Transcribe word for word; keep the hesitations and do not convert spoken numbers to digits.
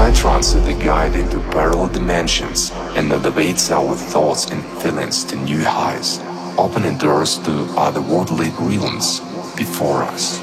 Psy trance is the guide into parallel dimensions and elevates our thoughts and feelings to new highs, opening doors to otherworldly realms before us.